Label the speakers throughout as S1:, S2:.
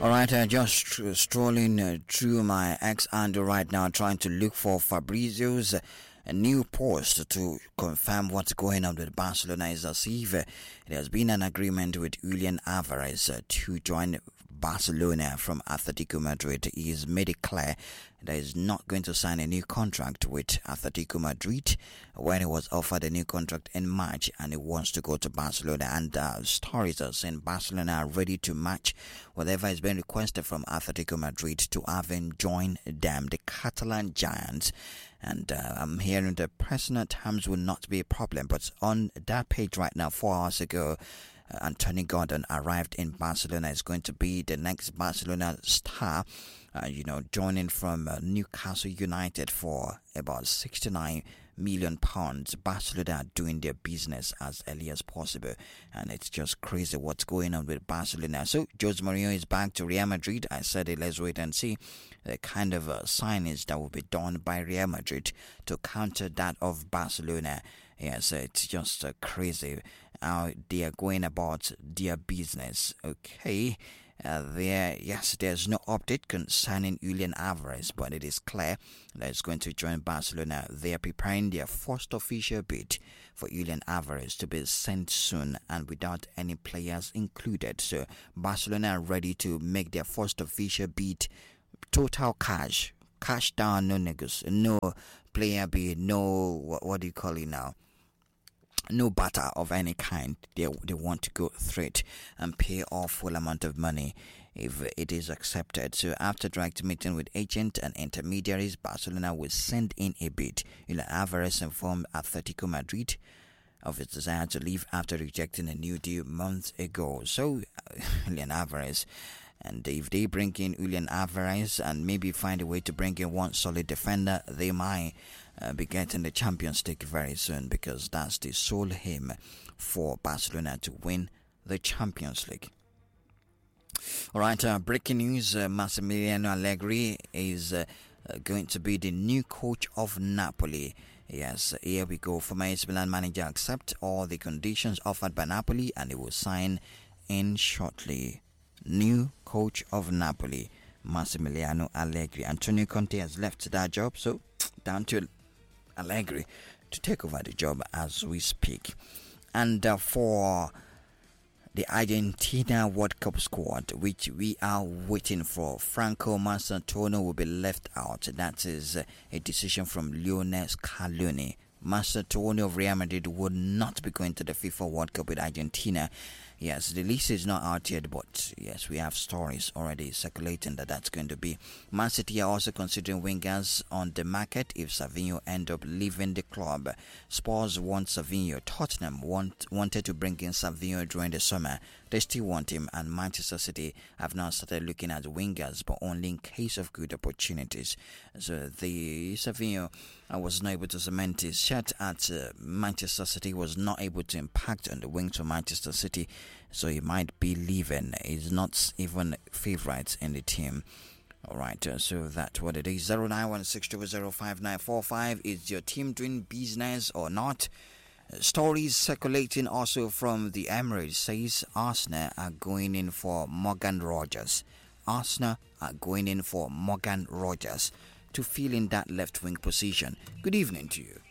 S1: All right, just strolling through my X handle right now, trying to look for Fabrizio's new post to confirm what's going on with Barcelona. Is as if there has been an agreement with Julian Alvarez to join Barcelona from Atletico Madrid. He has made it clear that he's not going to sign a new contract with Atletico Madrid when he was offered a new contract in March, and he wants to go to Barcelona. And stories are saying Barcelona are ready to match whatever has been requested from Atletico Madrid to have him join them, the Catalan Giants. And I'm hearing that personal terms will not be a problem. But on that page right now, 4 hours ago, Anthony Gordon arrived in Barcelona. Is going to be the next Barcelona star, joining from Newcastle United for about £69 million. Barcelona are doing their business as early as possible, and it's just crazy what's going on with Barcelona. So Jose Mourinho is back to Real Madrid. I said it, let's wait and see the kind of signings that will be done by Real Madrid to counter that of Barcelona. Yes, it's just crazy how they are going about their business. Okay. There's no update concerning Julian Alvarez, but it is clear that it's going to join Barcelona. They are preparing their first official bid for Julian Alvarez to be sent soon and without any players included. So Barcelona are ready to make their first official bid. Total cash down, no player bid, no what do you call it now? No barter of any kind. They want to go through it and pay off full amount of money if it is accepted. So after direct meeting with agent and intermediaries, Barcelona will send in a bid. Julian Alvarez informed Atletico Madrid of its desire to leave after rejecting a new deal months ago. So Julian Alvarez, and if they bring in Julian Alvarez and maybe find a way to bring in one solid defender, they might be getting the Champions League very soon, because that's the sole aim for Barcelona, to win the Champions League. Alright, breaking news, Massimiliano Allegri is going to be the new coach of Napoli. Yes, here we go. Former AC Milan manager accept all the conditions offered by Napoli, and he will sign in shortly. New coach of Napoli, Massimiliano Allegri. Antonio Conte has left that job, so down to Allegri to take over the job as we speak. And for the Argentina World Cup squad, which we are waiting for, Franco Mastantuono will be left out. That is a decision from Lionel Scaloni. Mastantuono of Real Madrid would not be going to the FIFA World Cup with Argentina. Yes, the list is not out yet, but yes, we have stories already circulating that that's going to be. Man City are also considering wingers on the market if Savinho end up leaving the club. Spurs want Savinho. Tottenham wanted to bring in Savinho during the summer. They still want him, and Manchester City have now started looking at wingers, but only in case of good opportunities. So the Savinho was not able to cement his shot at Manchester City, was not able to impact on the wings for Manchester City, so he might be leaving. He's not even favourite in the team. Alright, so that's what it is. 0916205945. Is your team doing business or not? Stories circulating also from the Emirates says Arsenal are going in for Morgan Rogers. Arsenal are going in for Morgan Rogers to fill in that left wing position. Good evening to you.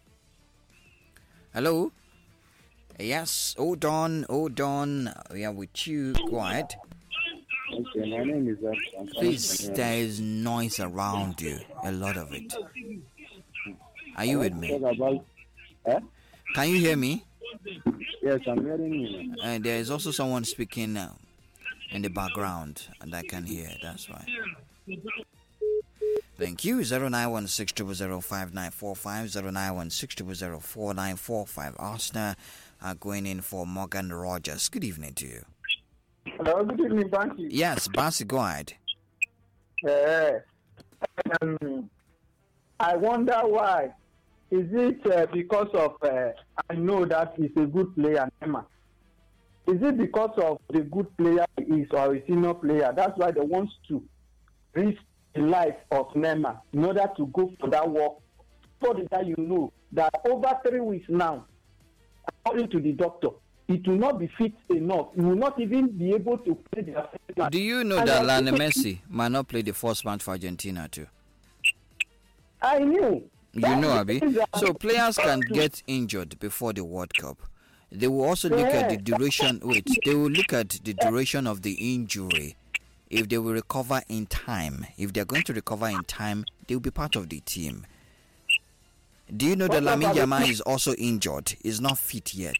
S1: Hello? Yes, hold on. We are with you. Go ahead.
S2: Okay, my name is
S1: Please, there is noise around you. A lot of it. Are you with me? Can you hear me?
S2: Yes, I'm hearing you.
S1: And there is also someone speaking in the background, and I can hear. That's why. Thank you. 0916005945, 0916004945. Arsenal are going in for Morgan Rogers. Good evening to you.
S2: Hello, good evening, Banky.
S1: Yes, Basi, go ahead.
S2: I wonder why. Is it because of, I know that he's a good player, Neymar. Is it because of the good player he is, or a senior player? That's why they want to risk the life of Neymar in order to go for that work. So that you know that over 3 weeks now, according to the doctor, it will not be fit enough. You will not even be able to play their first match.
S1: Do you know that Lionel Messi might not play the first match for Argentina too?
S2: I knew.
S1: You know, Abi. So players can get injured before the World Cup. They will also look at the duration. Wait, they will look at the duration of the injury. If they will recover in time, if they're going to recover in time, they will be part of the team. Do you know that Lamine Yamal is also injured? He's not fit yet.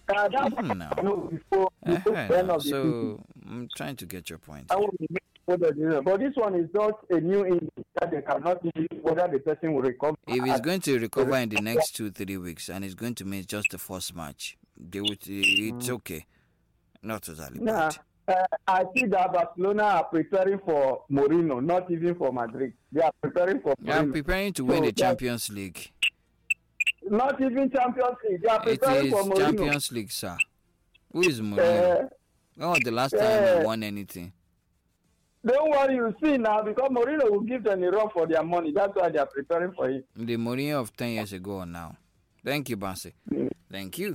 S1: So I'm trying to get your point.
S2: But this one is not a new injury that they cannot see whether the person will recover.
S1: If he's going to recover in the next 2-3 weeks and he's going to miss just the first match, it's okay. Not totally bad.
S2: I see that Barcelona are preparing for Mourinho, not even for Madrid. They are preparing for Mourinho.
S1: They are preparing to win the Champions League.
S2: Not even Champions League. They are preparing for Mourinho.
S1: Champions League, sir. Who is Mourinho? When was the last time he won anything?
S2: Don't worry, you see now, because Mourinho will give them a run for their money. That's why they are preparing for it.
S1: The Mourinho of 10 years ago or now. Thank you, Bansi. Thank you.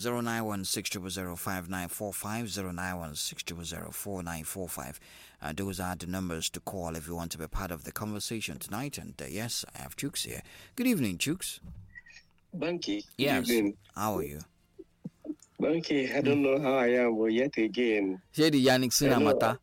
S1: 091605945, 091604945. Those are the numbers to call if you want to be part of the conversation tonight. And yes, I have Chooks here. Good evening, Chooks.
S3: Banky.
S1: Yes.
S3: Good evening.
S1: How are you?
S3: Banky, I don't know how I am, but yet again.
S1: Shady Yannick Sinamata.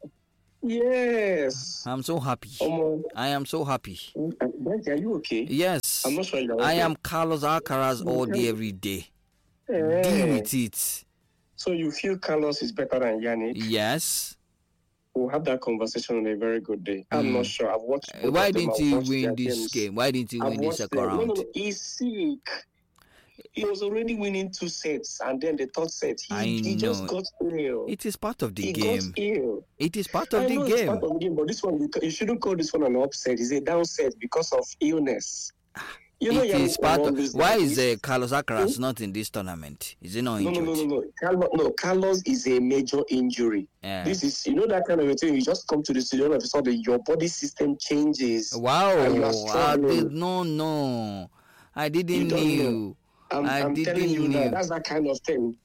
S3: Yes.
S1: I'm so happy. I am so happy.
S3: Banky, are you okay?
S1: Yes.
S3: I'm not sure you're okay.
S1: I am Carlos Alcaraz all day, every day. Deal with it.
S3: So you feel Carlos is better than Yannick?
S1: Yes.
S3: We'll have that conversation on a very good day. I'm not sure. I've watched.
S1: Why didn't he win this game? Why didn't he win this second round?
S3: No. He's sick. He was already winning 2 sets, and then the third set, he just got ill.
S1: It is part of the game.
S3: He got ill.
S1: It is part of the game.
S3: It's part of the game, but this one, you shouldn't call this one an upset. It's a downset because of illness. You know,
S1: it is part of. Why is Carlos Alcaraz not in this tournament? Is he not injured?
S3: No. Carlos is a major injury.
S1: Yeah.
S3: This is, that kind of a thing. You just come to the studio and suddenly your body system changes.
S1: Wow, I did not know. I didn't know.
S3: I'm telling you that's that kind of thing.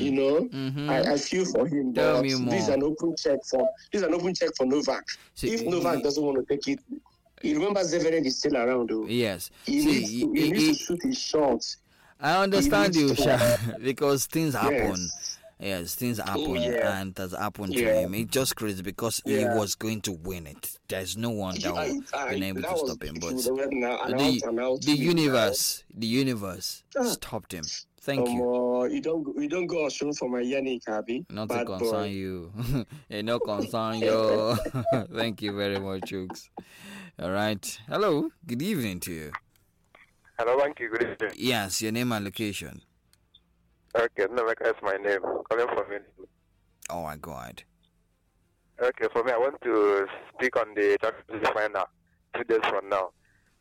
S3: I feel for him.
S1: Tell me more.
S3: This is an open check for Novak. If Novak doesn't want to take it, you remember Zverev is still around, though.
S1: Yes.
S3: He needs to shoot his shots.
S1: I understand you, Sha, because things happen. Yes, things happen, and it has happened to him. It just crazy because he was going to win it. There's no one that would been able to stop him. But the universe stopped him. Thank you.
S3: You don't go Oshun for my Yannick, Abi.
S1: Not to concern you. No concern you. Thank you very much, Chooks. All right. Hello. Good evening to you.
S4: Hello, thank you. Good evening.
S1: Yes, your name and location.
S4: Okay, no, that's my name. Calling from me.
S1: Oh, my God.
S4: Okay, for me, I want to speak on the Champions League final 2 days from now.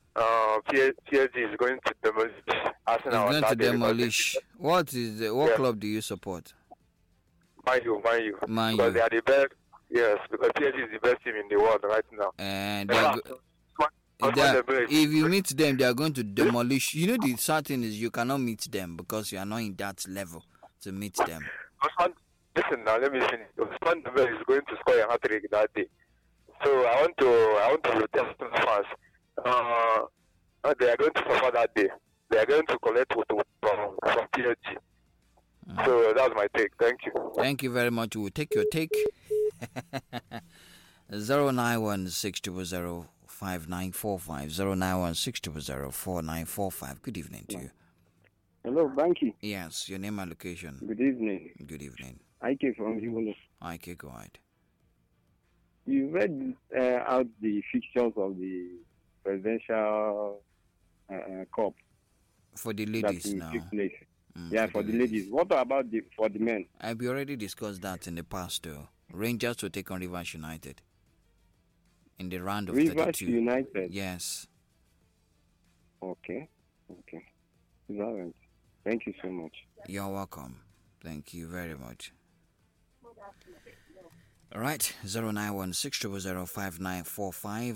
S4: PSG is going to demolish Arsenal.
S1: It's going to demolish. What club do you support?
S4: Man U.
S1: Man U.
S4: Because they are the best. Yes, because PSG is the best team in the world right now.
S1: And if you meet them, they are going to demolish. You know, the sad thing is you cannot meet them because you are not in that level to meet them.
S4: Listen now, let me finish. Osman Dembele is going to score a hat-trick that day. So I want to test the fans. They are going to suffer that day. They are going to collect from PSG. So that's my take. Thank you.
S1: Thank you very much. We'll take your take. 09162005945, 09162004945. Good evening to you.
S5: Hello, Banky.
S1: Yes, your name and location.
S5: Good evening.
S1: Good evening.
S5: IK from Himolo.
S1: IK, go ahead.
S5: You read out the fixtures of the presidential cup
S1: for the ladies now.
S5: For the ladies. What about for the men?
S1: We already discussed that in the past, though. Rangers will take on Rivers United in the round of 32.
S5: Rivers United?
S1: Yes.
S5: Okay. Is all right. Thank you so much.
S1: You're welcome. Thank you very much. All right, 09160005945,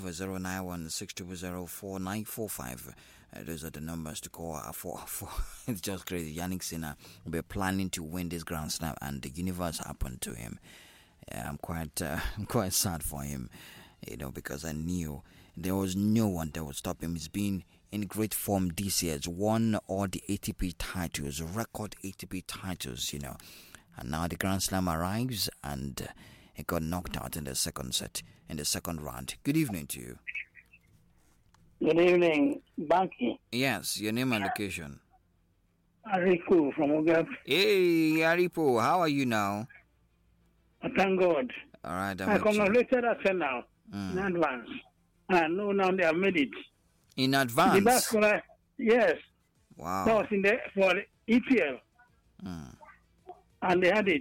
S1: 09160004945. Those are the numbers to call for. It's just crazy. Yannick Sinner will be planning to win this Grand Slam, and the universe happened to him. Yeah, I'm quite sad for him, because I knew there was no one that would stop him. He's been in great form this year. He's won all the ATP titles, record ATP titles, And now the Grand Slam arrives, and he got knocked out in the second round. Good evening to you.
S6: Good evening, Banky.
S1: Yes, your name and location.
S6: Aripo from Ogab.
S1: Hey, Aripo, how are you now?
S6: Thank God.
S1: All right,
S6: I congratulated Arsenal in advance. I know now they have made it.
S1: In advance?
S6: The last caller, yes.
S1: Wow.
S6: That was for the EPL. And they had it.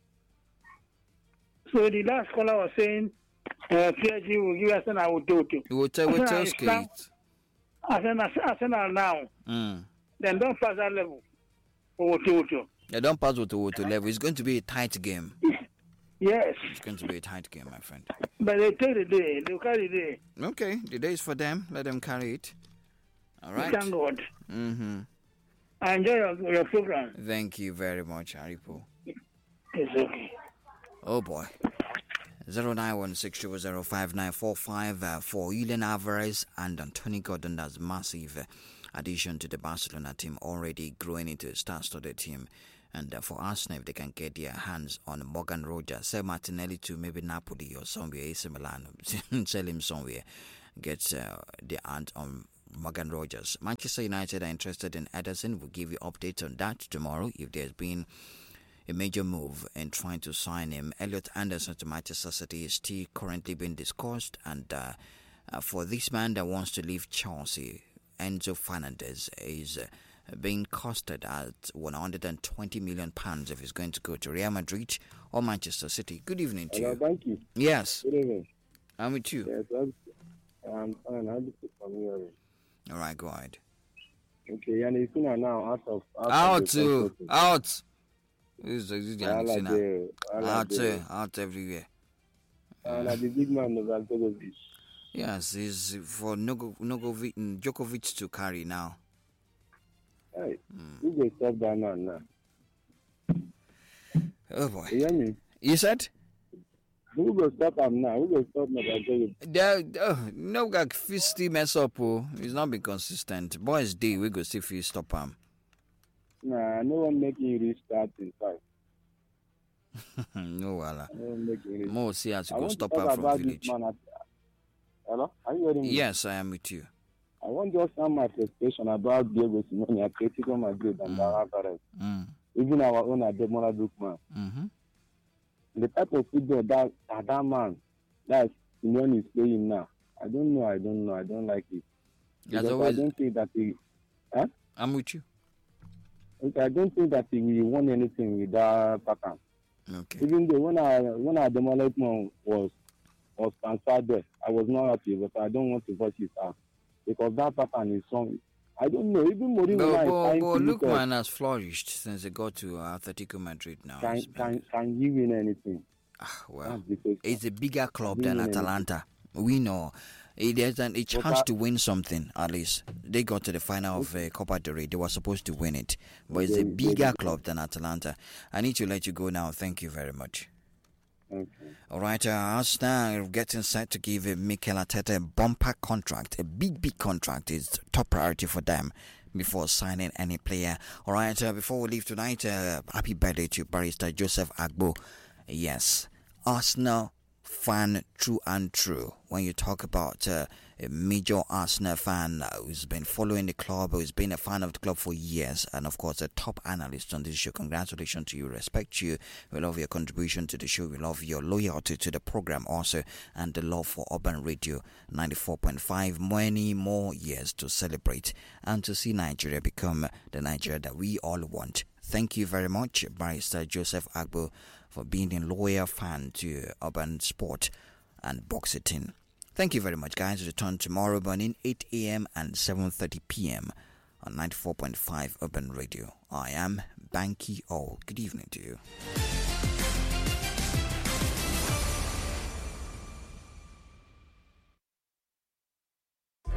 S6: So the last caller was saying, PSG will give Arsenal a Wototo.
S1: Wototo skate.
S6: Arsenal now. Then don't pass that level for Wototo.
S1: They don't pass Wototo level. It's going to be a tight game.
S6: Yes.
S1: It's going to be a tight game, my friend.
S6: But they take the day. They'll carry the day.
S1: Okay. The day is for them. Let them carry it. All right.
S6: Thank God. I enjoy your program.
S1: Thank you very much, Aripo.
S6: It's okay.
S1: Oh, boy. 091600595 for Julian Alvarez and Anthony Gordon. That's massive addition to the Barcelona team, already growing into a star-studded team. And for Arsenal, if they can get their hands on Morgan Rogers, sell Martinelli to maybe Napoli or somewhere, AC Milan, sell him somewhere, gets the hand on Morgan Rogers. Manchester United are interested in Ederson. We'll give you updates on that tomorrow if there's been a major move in trying to sign him. Elliot Anderson to Manchester City is still currently being discussed. And for this man that wants to leave Chelsea, Enzo Fernandez is being costed at £120 million if he's going to go to Real Madrid or Manchester City. Good evening to you.
S5: Thank you.
S1: Yes.
S5: Good evening.
S1: I'm with you.
S5: Yes, I'm fine. I'll be from here.
S1: All right, go ahead.
S5: Okay, and it's now out.
S1: Who's out everywhere.
S5: And the big man Novak Djokovic.
S1: Yes, it's for Djokovic to carry now.
S5: Hey, who will stop that man now?
S1: Oh boy.
S5: You hear me?
S1: You said?
S5: Who will stop him now? Who will stop Novak Djokovic?
S1: Novak still mess up. He's not been consistent. Boys day we go see if he stop him.
S5: Nah, no one making restart in fact.
S1: No, wala.
S5: No one making restart.
S1: More see as you go stop him from village.
S5: Hello? Are you hearing me?
S1: Yes, I am with you.
S5: I want just some my frustration about Diego Simeone, Atletico Madrid, and Alvarez. Even our own Ademola Lookman. The type of football that man, that Simeone is playing now, I don't know. I don't like it.
S1: As always,
S5: I don't think that he. Huh?
S1: I'm with you.
S5: Okay, I don't think that he will won anything with that pattern.
S1: Okay.
S5: Even though when Ademola Lookman was transferred there, I was not happy, but I don't want to watch it out. Because that pattern is strong. I don't know. Even Mourinho
S1: but Lookman has flourished since he got to Atletico Madrid now.
S5: Can he win anything?
S1: Well, it's a bigger club than Atalanta. We know. There's a chance to win something, at least. They got to the final of Copa del Rey. They were supposed to win it. But it's a bigger club than Atalanta. I need to let you go now. Thank you very much.
S5: Okay.
S1: All right, Arsenal getting set to give Mikel Arteta a bumper contract, a big contract. Is top priority for them before signing any player. All right, before we leave tonight, happy birthday to Barrister Joseph Agbo. Yes, Arsenal fan true and true. When you talk about a major Arsenal fan who's been following the club, who's been a fan of the club for years, and of course a top analyst on this show, congratulations to you, respect you. We love your contribution to the show, we love your loyalty to the program also, and the love for Urban Radio 94.5. Many more years to celebrate and to see Nigeria become the Nigeria that we all want. Thank you very much, Barrister Joseph Agbo, for being a loyal fan to Urban Sport and Boxing. Thank you very much, guys. Return tomorrow morning, 8 a.m. and 7:30 p.m. on 94.5 Urban Radio. I am Banky O. Good evening to you.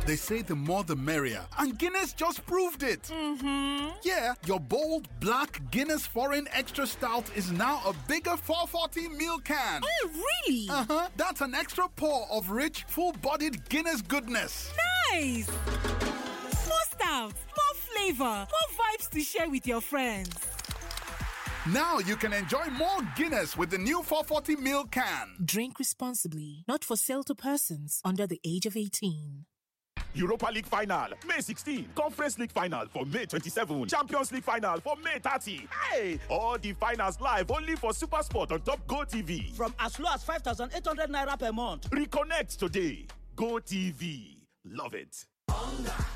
S7: They say the more the merrier, and Guinness just proved it. Yeah, your bold, black Guinness Foreign Extra Stout is now a bigger 440 ml can.
S8: Oh, really?
S7: That's an extra pour of rich, full-bodied Guinness goodness.
S8: Nice! More stout, more flavor, more vibes to share with your friends.
S7: Now you can enjoy more Guinness with the new 440 ml can.
S8: Drink responsibly. Not for sale to persons under the age of 18.
S9: Europa League final, May 16. Conference League final for May 27. Champions League final for May 30. Hey! All the finals live only for SuperSport on Top Go TV.
S10: From as low as 5,800 naira per month.
S9: Reconnect today. Go TV. Love it.